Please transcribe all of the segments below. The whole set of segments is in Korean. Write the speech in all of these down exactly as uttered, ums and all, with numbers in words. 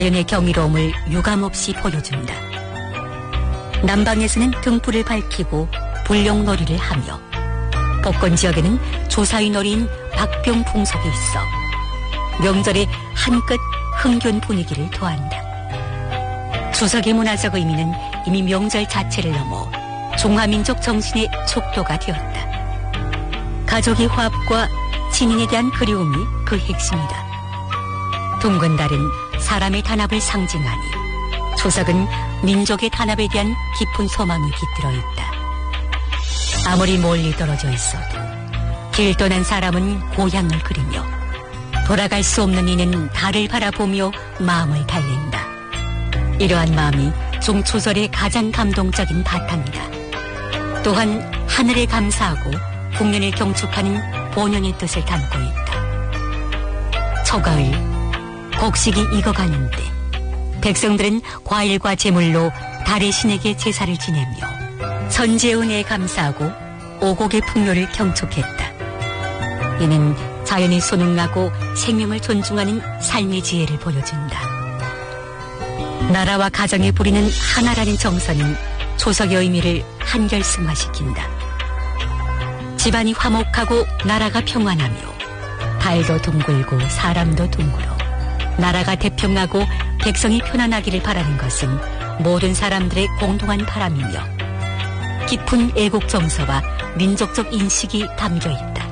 자연의 경이로움을 유감없이 보여준다. 남방에서는 등불을 밝히고 불룡놀이를 하며 복권 지역에는 조사위 놀이인 박병 풍속이 있어 명절에 한껏 흥겨운 분위기를 더한다. 추석의 문화적 의미는 이미 명절 자체를 넘어 중화민족 정신의 촉도가 되었다. 가족의 화합과 친인에 대한 그리움이 그 핵심이다. 둥근 달은 사람의 단합을 상징하니 추석은 민족의 단합에 대한 깊은 소망이 깃들어 있다. 아무리 멀리 떨어져 있어도 길 떠난 사람은 고향을 그리며 돌아갈 수 없는 이는 달을 바라보며 마음을 달랜다. 이러한 마음이 중추절의 가장 감동적인 바탕이다. 또한 하늘에 감사하고 국면을 경축하는 본연의 뜻을 담고 있다. 초가을, 곡식이 익어가는데 백성들은 과일과 제물로 달의 신에게 제사를 지내며 선지의 은혜에 감사하고 오곡의 풍요를 경축했다. 이는 자연이 순응하고 생명을 존중하는 삶의 지혜를 보여준다. 나라와 가정에 부리는 하나라는 정서는 추석의 의미를 한결승화시킨다. 집안이 화목하고 나라가 평안하며 달도 둥글고 사람도 둥글어 나라가 태평하고 백성이 편안하기를 바라는 것은 모든 사람들의 공동한 바람이며 깊은 애국 정서와 민족적 인식이 담겨있다.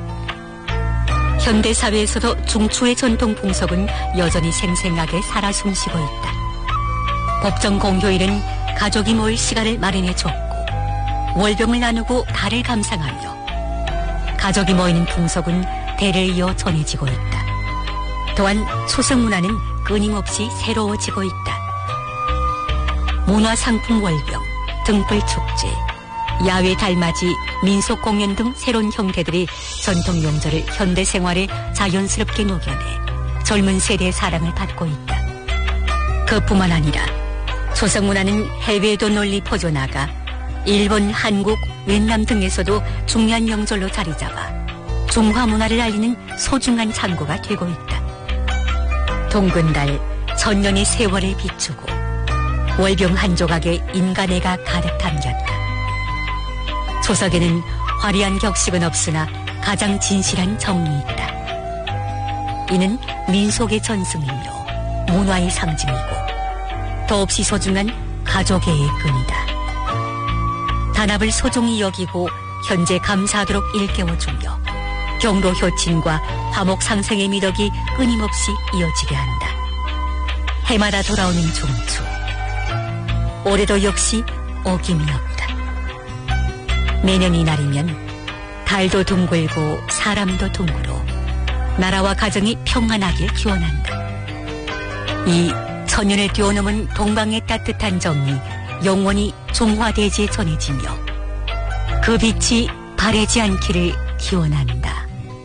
현대사회에서도 중추의 전통 풍속은 여전히 생생하게 살아 숨쉬고 있다. 법정 공휴일은 가족이 모일 시간을 마련해줬고 월병을 나누고 달을 감상하며 가족이 모이는 풍속은 대를 이어 전해지고 있다. 또한 추석 문화는 끊임없이 새로워지고 있다. 문화상품 월병, 등불축제, 야외 달맞이, 민속공연 등 새로운 형태들이 전통 명절을 현대생활에 자연스럽게 녹여내 젊은 세대의 사랑을 받고 있다. 그뿐만 아니라 추석 문화는 해외에도 널리 퍼져나가 일본, 한국,越南 등에서도 중요한 명절로 자리잡아 중화 문화를 알리는 소중한 창고가 되고 있다. 둥근 달, 천년의 세월을 비추고 월병 한 조각에 인간애가 가득 담겼다. 추석에는 화려한 격식은 없으나 가장 진실한 정이 있다. 이는 민속의 전승이며 문화의 상징이고 더없이 소중한 가족의 끈이다. 단합을 소중히 여기고 현재 감사하도록 일깨워주며 경로 효친과 화목 상생의 미덕이 끊임없이 이어지게 한다. 해마다 돌아오는 중추, 올해도 역시 어김이 없다. 매년 이날이면 달도 둥글고 사람도 둥글어 나라와 가정이 평안하길 기원한다. 이 천년을 뛰어넘은 동방의 따뜻한 정이 영원히 중화대지에 전해지며 그 빛이 바래지 않기를 기원한다.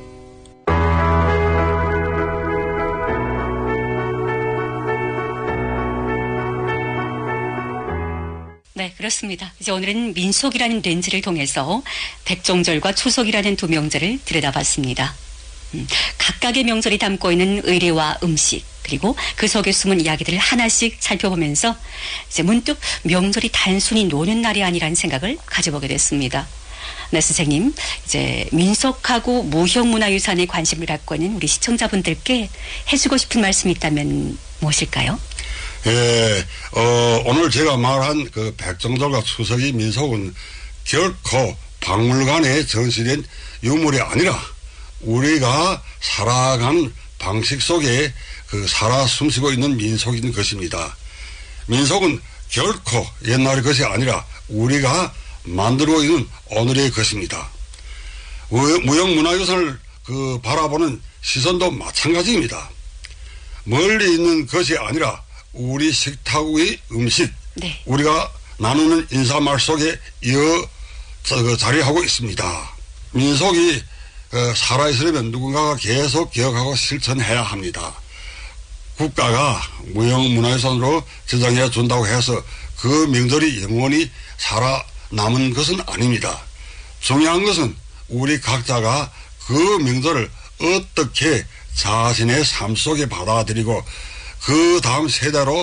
네, 그렇습니다. 이제 오늘은 민속이라는 렌즈를 통해서 백종절과 추석이라는 두 명절을 들여다봤습니다. 음, 각각의 명절이 담고 있는 의례와 음식, 그리고 그 속에 숨은 이야기들을 하나씩 살펴보면서 이제 문득 명절이 단순히 노는 날이 아니라는 생각을 가져보게 됐습니다. 네, 선생님, 이제 민속하고 무형문화유산에 관심을 갖고 있는 우리 시청자분들께 해주고 싶은 말씀이 있다면 무엇일까요? 예, 어, 오늘 제가 말한 그 백종절과 추석의 민속은 결코 박물관에 전시된 유물이 아니라 우리가 살아가는 방식 속에 그 살아 숨쉬고 있는 민속인 것입니다. 민속은 결코 옛날의 것이 아니라 우리가 만들고 있는 오늘의 것입니다. 무형문화유산을 그 바라보는 시선도 마찬가지입니다. 멀리 있는 것이 아니라 우리 식탁의 음식, 네. 우리가 나누는 인사말 속에 이어 자리하고 있습니다. 민속이 살아있으려면 누군가가 계속 기억하고 실천해야 합니다. 국가가 무형문화유산으로 지정해 준다고 해서 그 명절이 영원히 살아남은 것은 아닙니다. 중요한 것은 우리 각자가 그 명절을 어떻게 자신의 삶 속에 받아들이고 그 다음 세대로